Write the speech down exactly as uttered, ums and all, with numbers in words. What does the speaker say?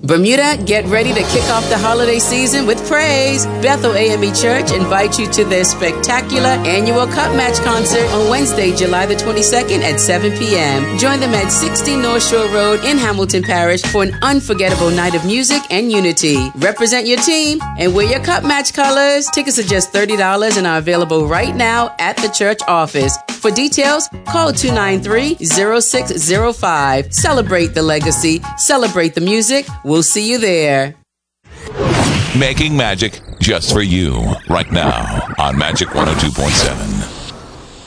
Bermuda, get ready to kick off the holiday season with praise. Bethel A M E Church invites you to their spectacular annual Cup Match concert on Wednesday, July the twenty-second at seven p.m. Join them at sixty North Shore Road in Hamilton Parish for an unforgettable night of music and unity. Represent your team and wear your Cup Match colors. Tickets are just thirty dollars and are available right now at the church office. For details, call two nine three, zero six zero five. Celebrate the legacy. Celebrate the music. We'll see you there. Making magic just for you right now on Magic one oh two point seven.